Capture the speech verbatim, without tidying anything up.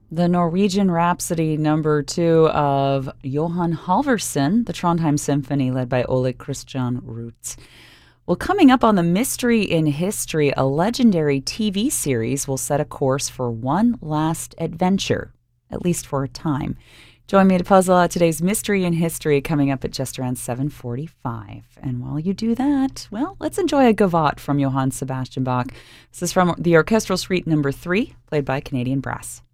The Norwegian Rhapsody number two of Johann Halvorsen, the Trondheim Symphony, led by Ole Christian Rutz. Well, coming up on the Mystery in History, a legendary T V series will set a course for one last adventure, at least for a time. Join me to puzzle out today's Mystery in History coming up at just around seven forty-five. And while you do that, well, let's enjoy a gavotte from Johann Sebastian Bach. This is from the Orchestral Suite number three, played by Canadian Brass.